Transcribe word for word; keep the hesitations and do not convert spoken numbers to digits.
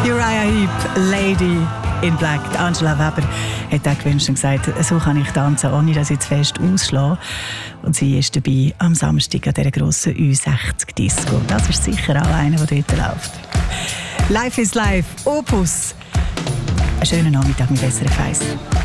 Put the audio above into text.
Uriah Heep, Lady in Black. Angela Weber hat auch gewünscht und gesagt, so kann ich tanzen, ohne dass ich zu fest ausschlage. Und sie ist dabei am Samstag an dieser grossen Ü sechzig Disco. Das ist sicher auch einer, der dort läuft. Life is Life, Opus. Einen schönen Nachmittag mit S R F eins.